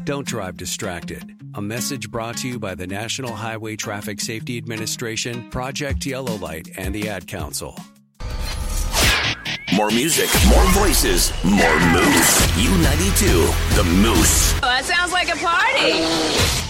Don't drive distracted. A message brought to you by the National Highway Traffic Safety Administration, Project Yellow Light, and the Ad Council. More music, more voices, more moose. U92, the Moose. Oh, that sounds like a party.